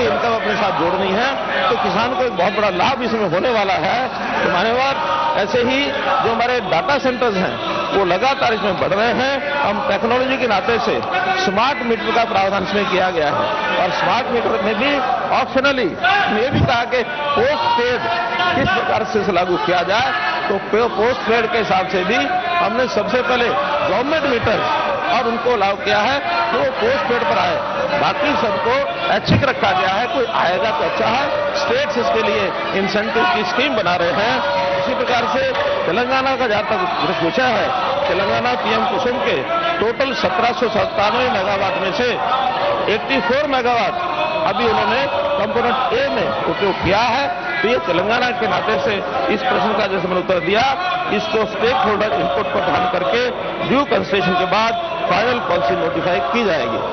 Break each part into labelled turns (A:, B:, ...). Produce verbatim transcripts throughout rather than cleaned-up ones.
A: की इनकम अपने साथ जोड़नी है, तो किसान को एक बहुत बड़ा लाभ इसमें होने वाला है। तो मान्यवर, ऐसे ही जो हमारे डाटा सेंटर्स हैं वो लगातार इसमें बढ़ रहे हैं। हम टेक्नोलॉजी के नाते से स्मार्ट मीटर का प्रावधान इसमें किया गया है और स्मार्ट मीटर में भी ऑप्शनली ये भी कहा कि पोस्ट पेड किस प्रकार से लागू किया जाए। तो पोस्ट पेड के हिसाब से भी हमने सबसे पहले गवर्नमेंट मीटर और उनको अलाउ किया है कि वो पोस्ट पेड पर आए, बाकी सबको ऐच्छिक रखा गया है। कोई आएगा तो अच्छा है। स्टेट्स इसके लिए इंसेंटिव की स्कीम बना रहे हैं। इसी प्रकार से तेलंगाना का जहां तक पूछा है, तेलंगाना पीएम कुसुम के टोटल सत्रह सौ सत्तानवे मेगावाट में से चौरासी मेगावाट अभी उन्होंने कंपोनेंट ए में उपयोग किया है। तो ये तेलंगाना के नाते से इस प्रश्न का जैसे मैंने उत्तर दिया, इसको स्टेक होल्डर इनपुट पर ध्यान करके ड्यू कंसिडरेशन के बाद फाइनल पॉलिसी नोटिफाई की जाएगी।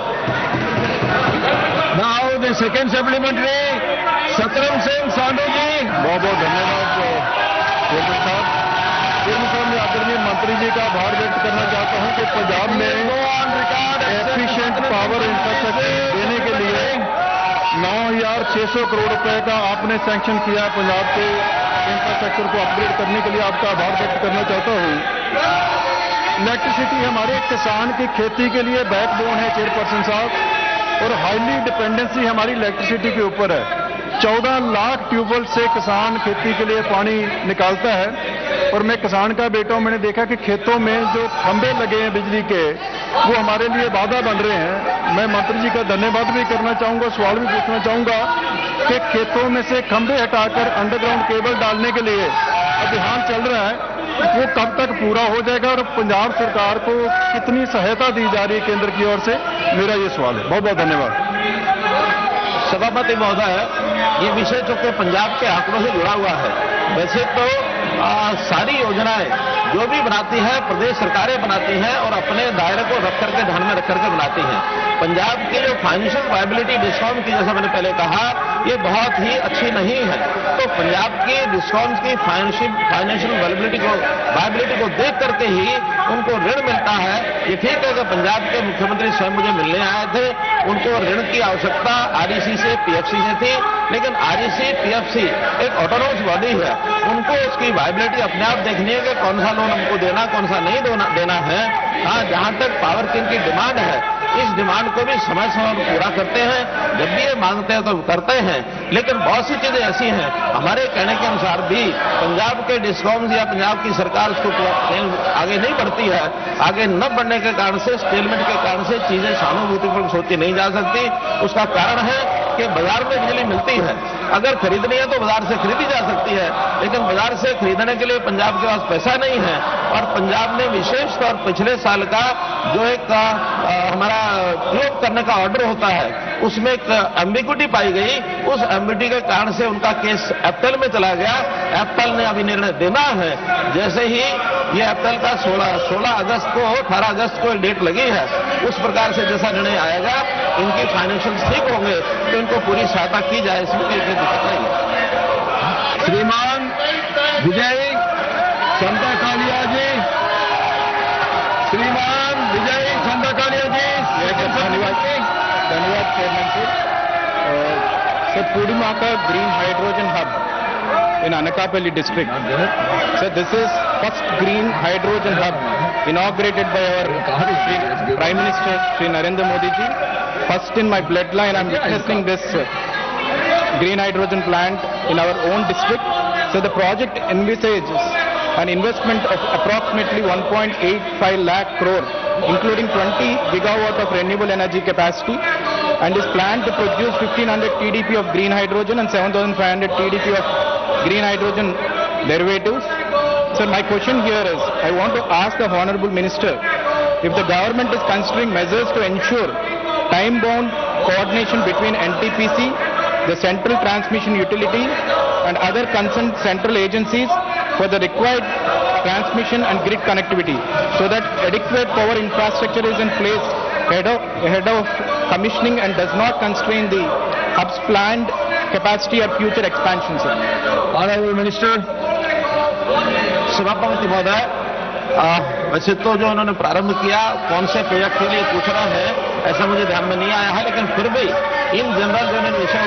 B: नाउ द सेकंड सप्लीमेंट्री, सतरंग सिंह सांडू जी।
C: बहुत बहुत धन्यवाद चेयरमैन साहब। चेयरमैन साहब, मैं आदरणीय मंत्री जी का आभार व्यक्त करना चाहता हूं कि पंजाब में एफिशिएंट पावर इंफ्रास्ट्रक्चर देने के लिए नौ हजार छह सौ करोड़ रुपए का आपने सैंक्शन किया है। पंजाब के इंफ्रास्ट्रक्चर को अपग्रेड करने के लिए आपका आभार व्यक्त करना चाहता हूं। इलेक्ट्रिसिटी हमारे किसान की खेती के लिए बैकबोन है चेयरपर्सन साहब, और हाईली डिपेंडेंसी हमारी इलेक्ट्रिसिटी के ऊपर है। चौदह लाख ट्यूबवेल से किसान खेती के लिए पानी निकालता है, और मैं किसान का बेटा हूं। मैंने देखा कि खेतों में जो खंभे लगे हैं बिजली के, वो हमारे लिए बाधा बन रहे हैं। मैं मंत्री जी का धन्यवाद भी करना चाहूंगा, सवाल भी पूछना चाहूंगा कि खेतों में से खंभे हटाकर अंडरग्राउंड केबल डालने के लिए अभियान चल रहा है, वो कब तक पूरा हो जाएगा और पंजाब सरकार को कितनी सहायता दी जा रही है केंद्र की ओर से, मेरा ये सवाल है। बहुत बहुत धन्यवाद।
A: सभापति महोदय, ये विषय चूंकि पंजाब के आंकड़ों से जुड़ा हुआ है। वैसे तो आ, सारी योजनाएं जो भी बनाती है प्रदेश सरकारें बनाती हैं और अपने दायरे को रख करके ध्यान में रख करके बनाती हैं। पंजाब की जो फाइनेंशियल वायबिलिटी डिस्कॉम की, जैसा मैंने पहले कहा, ये बहुत ही अच्छी नहीं है। तो पंजाब की डिस्कॉम की फाइनेंशियल फाइनेंशियल वायबिलिटी को वायबिलिटी को देख करके ही उनको ऋण मिलता है। ये ठीक है कि पंजाब के मुख्यमंत्री स्वयं मुझे मिलने आए थे, उनको ऋण की आवश्यकता आरईसी से पीएफसी से थी, लेकिन आरईसी पीएफसी एक ऑटोनोमस बॉडी है, उनको उसकी वायबिलिटी अपने आप देखनी है कि कौन सा लोन हमको देना, कौन सा नहीं देना है। हाँ, जहां तक पावर किंग की डिमांड है, इस डिमांड को भी समय समय पर पूरा करते हैं। जब भी ये मांगते हैं तो करते हैं, लेकिन बहुत सी चीजें ऐसी हैं हमारे कहने के अनुसार भी पंजाब के डिस्कॉम्स या पंजाब की सरकार उसको आगे नहीं बढ़ती है। आगे न बढ़ने के कारण से, स्टेलमेंट के कारण से चीजें सहानुभूतिपूर्वक सोची नहीं जा सकती। उसका कारण है कि बाजार में बिजली मिलती है, अगर खरीदनी है तो बाजार से खरीदी जा सकती है, लेकिन बाजार से खरीदने के लिए पंजाब के पास पैसा नहीं है। और पंजाब ने विशेष तौर पिछले साल का जो एक आ, हमारा प्रयोग करने का ऑर्डर होता है, उसमें एक एम्बिग्विटी पाई गई। उस एम्बिग्विटी के कारण से उनका केस एप्पल में चला गया। एप्पल ने अभी निर्णय देना है। जैसे ही ये एप्पल का सोलह सोलह अगस्त को अठारह अगस्त को डेट लगी है, उस प्रकार से जैसा निर्णय आएगा, इनकी फाइनेंशियल ठीक होंगे तो इनको पूरी सहायता की जाए, इसमें कोई दिक्कत नहीं है।
B: श्रीमान विजय चंदा कालिया जी, श्रीमान विजय चंदा कालिया जी।
C: धन्यवाद धन्यवाद chairman sir. Sir, पूर्णिमाका green hydrogen hub in Anakapalli district. So this is first green hydrogen hub inaugurated by our Prime Minister Shri Narendra Modi ji. First in my bloodline I am witnessing this uh, green hydrogen plant in our own district. So the project envisages an investment of approximately one point eight five lakh crore, including twenty gigawatt of renewable energy capacity, and is planned to produce fifteen hundred T D P of green hydrogen and seven thousand five hundred T D P of green hydrogen derivatives. So my question here is, I want to ask the Honorable Minister if the government is considering measures to ensure time-bound coordination between N T P C, the Central Transmission Utility and other concerned central agencies for the required transmission and grid connectivity, so that adequate power infrastructure is in place ahead of, ahead of commissioning and does not constrain the hub's planned capacity or future expansion, sir.
B: Honorable Minister.
A: सभापति महोदय, वैसे तो जो उन्होंने प्रारंभ किया कौन से प्रोजेक्ट के लिए पूछ रहा है, ऐसा मुझे ध्यान में नहीं आया है, लेकिन फिर भी इन जनरल जो विषय